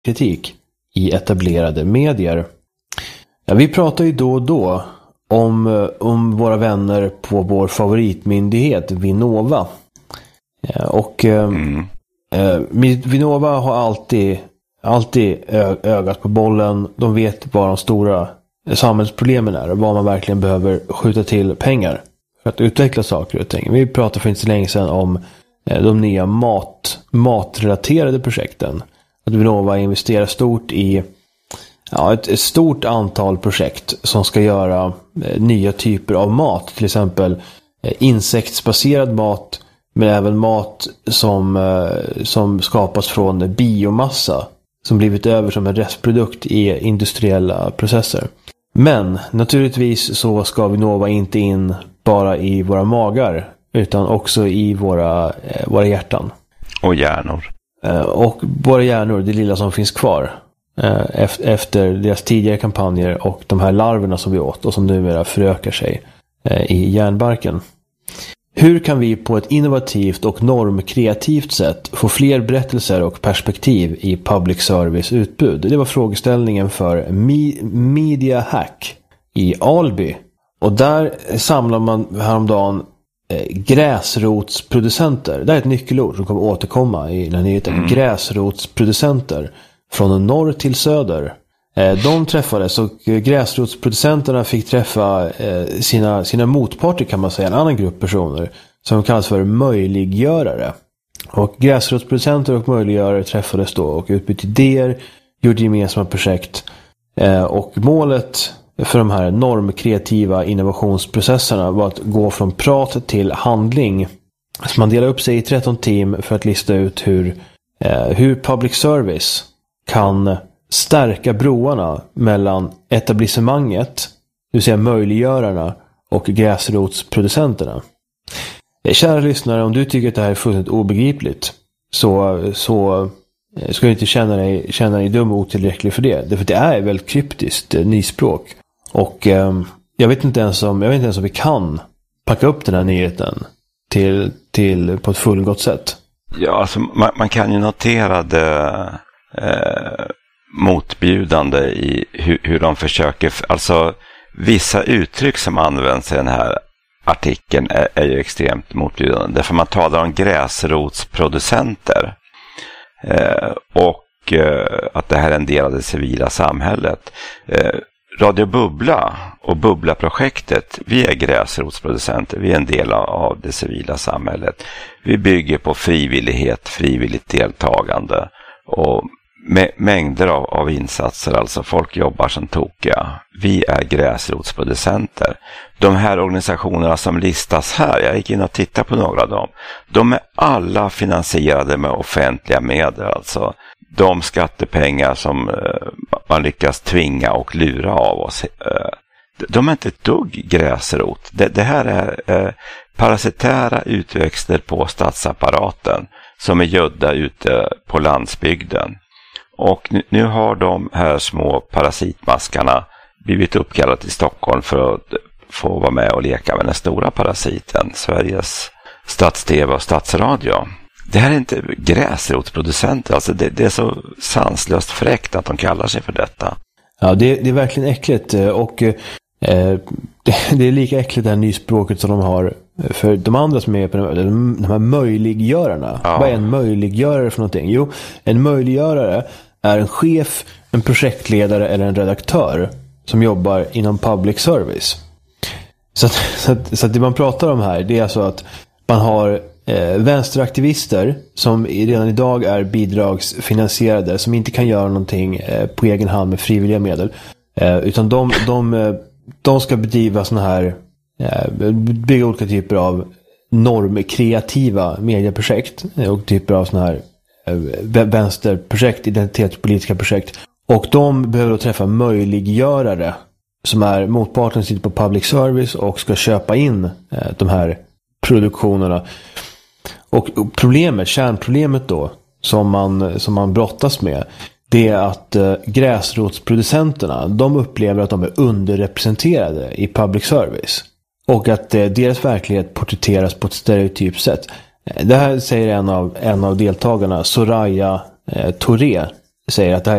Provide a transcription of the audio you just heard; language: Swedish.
kritik i etablerade medier. Ja, vi pratar ju då och då om våra vänner på vår favoritmyndighet Vinnova. Vinnova har alltid ögat på bollen. De vet vad de stora samhällsproblemen är och vad man verkligen behöver skjuta till pengar för att utveckla saker och ting. Vi pratade för inte så länge sedan om de nya matrelaterade projekten. Att Vinnova investerar stort i ett stort antal projekt som ska göra nya typer av mat. Till exempel insektsbaserad mat, men även mat som skapas från biomassa som blivit över som en restprodukt i industriella processer. Men naturligtvis så ska Vinnova inte in bara i våra magar utan också i våra hjärtan. Och hjärnor. Och våra hjärnor, det lilla som finns kvar efter deras tidigare kampanjer och de här larverna som vi åt och som numera förökar sig i hjärnbarken. Hur kan vi på ett innovativt och normkreativt sätt få fler berättelser och perspektiv i public service utbud? Det var frågeställningen för Media Hack i Alby. Och där samlar man häromdagen gräsrotsproducenter. Det är ett nyckelord som kommer återkomma i den här nyheten. Gräsrotsproducenter från norr till söder. De träffades och gräsrotsproducenterna fick träffa sina motparter, kan man säga, en annan grupp personer som kallas för möjliggörare. Och gräsrotsproducenter och möjliggörare träffades då och utbytte idéer, gjorde gemensamma projekt. Och målet för de här normkreativa innovationsprocesserna var att gå från prat till handling. Så man delar upp sig i 13 team för att lista ut hur public service kan stärka broarna mellan etablissemanget, det vill säga möjliggörarna, och gräsrotsproducenterna. Kära lyssnare, om du tycker att det här är fullständigt obegripligt så ska du inte känna dig dum och otillräcklig för det. För det är väldigt kryptiskt nyspråk. Och jag vet inte ens om vi kan packa upp den här nyheten till på ett fullgott sätt. Ja, alltså man kan ju notera det motbjudande i hur de försöker, alltså vissa uttryck som används i den här artikeln är ju extremt motbjudande. Därför man talar om gräsrotsproducenter och att det här är en del av det civila samhället. Radio Bubbla och Bubbla-projektet, vi är gräsrotsproducenter, vi är en del av det civila samhället. Vi bygger på frivillighet, frivilligt deltagande och mängder av insatser, alltså folk jobbar som tokiga. Vi är gräsrotsproducenter. De här organisationerna som listas här, jag gick in och tittade på några av dem, de är alla finansierade med offentliga medel, alltså de skattepengar som man lyckas tvinga och lura av oss. De är inte ett dugg gräsrot. Det här är parasitära utväxter på statsapparaten som är gödda ute på landsbygden. Och nu har de här små parasitmaskarna blivit uppkallade till Stockholm för att få vara med och leka med den stora parasiten, Sveriges stats-tv och statsradio. Det här är inte gräsrotsproducenter, alltså det är så sanslöst fräckt att de kallar sig för detta. Ja, det är verkligen äckligt och det är lika äckligt det här nyspråket som de har för de andra som är på de här möjliggörarna. Ja. Vad är en möjliggörare för någonting? Jo, en möjliggörare är en chef, en projektledare eller en redaktör som jobbar inom public service. Så att det man pratar om här, det är alltså att man har vänsteraktivister som redan idag är bidragsfinansierade, som inte kan göra någonting på egen hand med frivilliga medel, utan de ska bedriva såna här bygga olika typer av normkreativa medieprojekt och typer av såna här vänsterprojekt, identitetspolitiska projekt, och de behöver då träffa möjliggörare som är motparten, sitter på public service och ska köpa in de här produktionerna. Och kärnproblemet då som man brottas med, det är att gräsrotsproducenterna, de upplever att de är underrepresenterade i public service och att deras verklighet porträtteras på ett stereotypt sätt. Det här säger en av deltagarna, Soraya Touré, säger att det här